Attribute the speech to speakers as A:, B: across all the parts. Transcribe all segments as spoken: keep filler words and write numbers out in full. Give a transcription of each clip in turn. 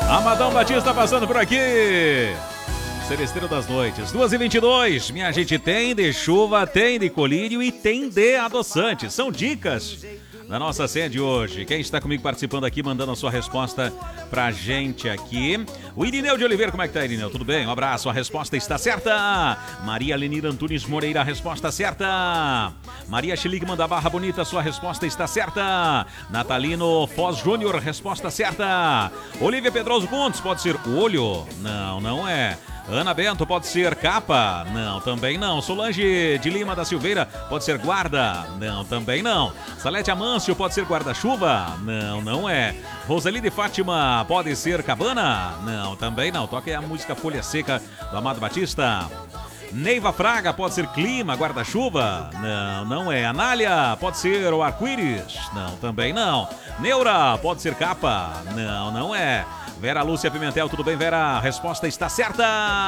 A: Amadão Batista passando por aqui. Celesteiro das noites, duas e vinte e dois. Minha gente, tem de chuva, tem de colírio e tem de adoçante. São dicas da nossa ceia de hoje. Quem está comigo participando aqui, mandando a sua resposta pra gente aqui? O Irineu de Oliveira, como é que tá, Irineu? Tudo bem? Um abraço, a resposta está certa. Maria Lenira Antunes Moreira, a resposta certa. Maria Chiligman da Barra Bonita, sua resposta está certa. Natalino Foz Júnior, resposta certa. Olivia Pedroso Pontes, pode ser olho? Não, não é. Ana Bento, pode ser capa? Não, também não. Solange de Lima da Silveira, pode ser guarda? Não, também não. Salete Amâncio, pode ser guarda-chuva? Não, não é. Roseli de Fátima, pode ser cabana? Não, também não. Toca aí a música Folha Seca do Amado Batista. Neiva Fraga, pode ser clima, guarda-chuva? Não, não é. Anália, pode ser o arco-íris? Não, também não. Neura, pode ser capa? Não, não é. Vera Lúcia Pimentel, tudo bem, Vera? A resposta está certa!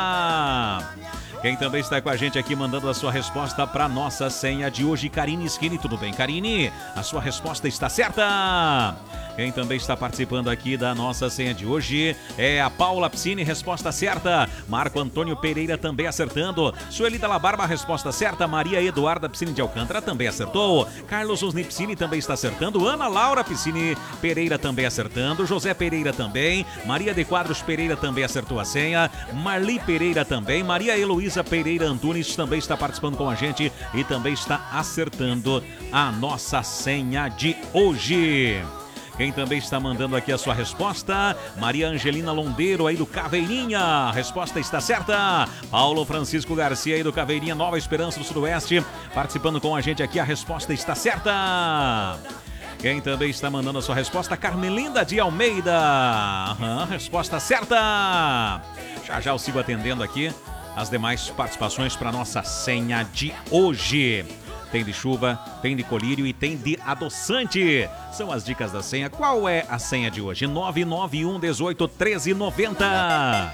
A: Quem também está com a gente aqui mandando a sua resposta para nossa senha de hoje, Karine Skinny, tudo bem, Karine? A sua resposta está certa! Quem também está participando aqui da nossa senha de hoje é a Paula Piscine, resposta certa. Marco Antônio Pereira também acertando. Sueli da La Barba, resposta certa. Maria Eduarda Piscine de Alcântara também acertou. Carlos Osni Piscine também está acertando. Ana Laura Piscine Pereira também acertando. José Pereira também. Maria de Quadros Pereira também acertou a senha. Marli Pereira também. Maria Heloísa Pereira Antunes também está participando com a gente e também está acertando a nossa senha de hoje. Quem também está mandando aqui a sua resposta? Maria Angelina Londeiro, aí do Caveirinha. A resposta está certa. Paulo Francisco Garcia, aí do Caveirinha, Nova Esperança do Sudoeste, participando com a gente aqui. A resposta está certa. Quem também está mandando a sua resposta? Carmelinda de Almeida. Uhum, resposta certa. Já já eu sigo atendendo aqui as demais participações para nossa senha de hoje. Tem de chuva, tem de colírio e tem de adoçante. São as dicas da senha. Qual é a senha de hoje? nove nove um, dezoito, treze, noventa.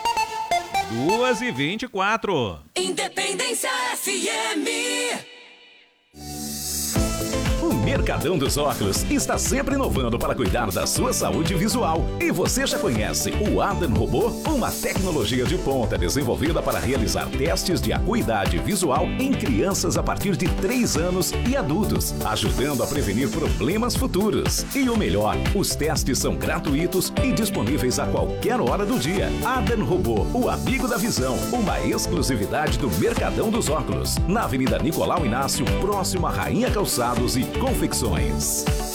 A: duas e vinte e quatro.
B: Independência F M.
C: O Mercadão dos Óculos está sempre inovando para cuidar da sua saúde visual. E você já conhece o Adam Robô? Uma tecnologia de ponta desenvolvida para realizar testes de acuidade visual em crianças a partir de três anos e adultos, ajudando a prevenir problemas futuros. E o melhor, os testes são gratuitos e disponíveis a qualquer hora do dia. Adam Robô, o amigo da visão, uma exclusividade do Mercadão dos Óculos, na Avenida Nicolau Inácio, próximo a Rainha Calçados e Confecções.